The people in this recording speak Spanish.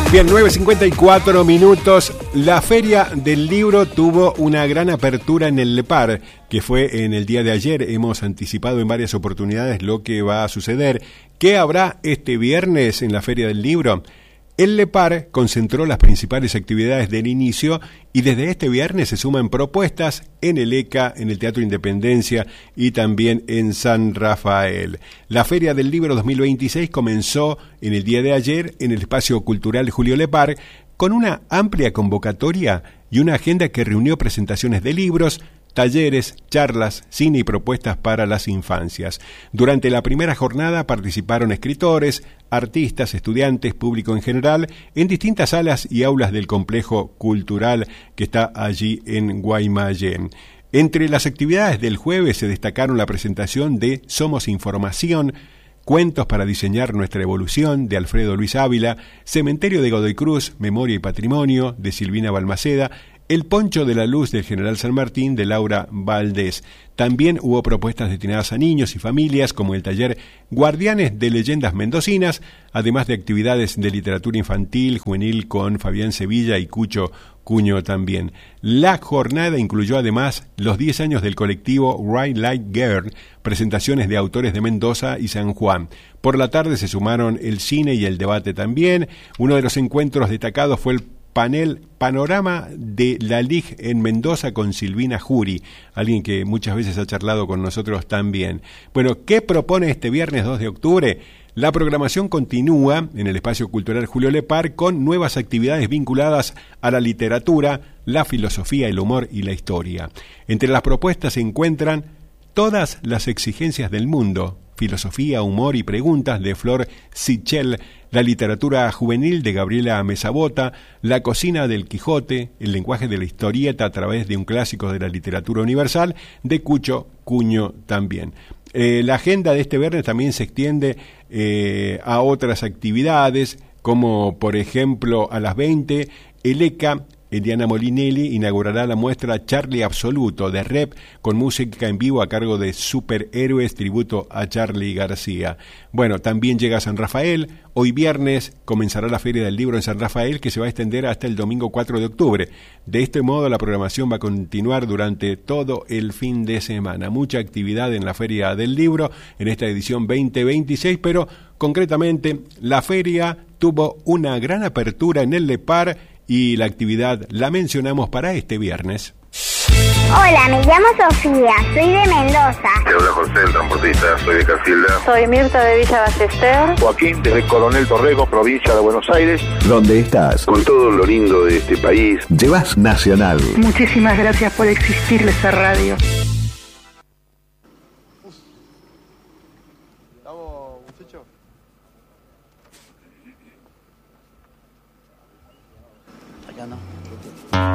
Bien, 9:54 minutos. La Feria del Libro tuvo una gran apertura en el Lepar, que fue en el día de ayer. Hemos anticipado en varias oportunidades lo que va a suceder. ¿Qué habrá este viernes en la Feria del Libro? El Lepar concentró las principales actividades del inicio y desde este viernes se suman propuestas en el ECA, en el Teatro Independencia y también en San Rafael. La Feria del Libro 2026 comenzó en el día de ayer en el Espacio Cultural Julio Lepar con una amplia convocatoria y una agenda que reunió presentaciones de libros, talleres, charlas, cine y propuestas para las infancias. Durante la primera jornada participaron escritores, artistas, estudiantes, público en general, en distintas salas y aulas del complejo cultural que está allí en Guaymallén. Entre las actividades del jueves se destacaron la presentación de Somos Información, Cuentos para diseñar nuestra evolución, de Alfredo Luis Ávila, Cementerio de Godoy Cruz, Memoria y Patrimonio, de Silvina Balmaceda, El Poncho de la Luz del General San Martín, de Laura Valdés. También hubo propuestas destinadas a niños y familias, como el taller Guardianes de Leyendas Mendocinas, además de actividades de literatura infantil, juvenil con Fabián Sevilla y Cucho Cuño también. La jornada incluyó además los 10 años del colectivo Right Light Girl, presentaciones de autores de Mendoza y San Juan. Por la tarde se sumaron el cine y el debate también. Uno de los encuentros destacados fue el panel Panorama de la LIG en Mendoza con Silvina Jury, alguien que muchas veces ha charlado con nosotros también. Bueno, ¿qué propone este viernes 2 de octubre? La programación continúa en el Espacio Cultural Julio Lepar con nuevas actividades vinculadas a la literatura, la filosofía, el humor y la historia. Entre las propuestas se encuentran Todas las exigencias del mundo, filosofía, humor y preguntas, de Flor Sichel, la literatura juvenil, de Gabriela Mesabota, la cocina del Quijote, el lenguaje de la historieta a través de un clásico de la literatura universal, de Cucho Cuño también. La agenda de este viernes también se extiende a otras actividades, como por ejemplo a las 20, el ECA, Diana Molinelli inaugurará la muestra Charlie Absoluto de Rep con música en vivo a cargo de Superhéroes, tributo a Charlie García. Bueno, también llega a San Rafael. Hoy viernes comenzará la Feria del Libro en San Rafael, que se va a extender hasta el domingo 4 de octubre. De este modo la programación va a continuar durante todo el fin de semana. Mucha actividad en la Feria del Libro en esta edición 2026, pero concretamente la feria tuvo una gran apertura en el Lepar y la actividad la mencionamos para este viernes. Hola, me llamo Sofía, soy de Mendoza. Te habla José, el transportista, soy de Casilda. Soy Mirta de Villa Ballester. Joaquín, desde Coronel Torrego, provincia de Buenos Aires. ¿Dónde estás? Con todo lo lindo de este país. Llevas Nacional. Muchísimas gracias por existir esta radio. ¿Estamos, muchachos? Allá no.